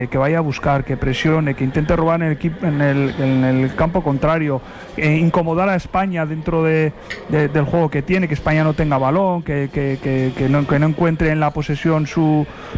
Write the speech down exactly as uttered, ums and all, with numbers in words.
que vaya a buscar, que presione, que intente robar en el, equipo, en el, en el campo contrario, eh, incomodar a España dentro de, de, del juego que tiene, que España no tenga balón, que, que, que, que, no, que no encuentre en la posesión su,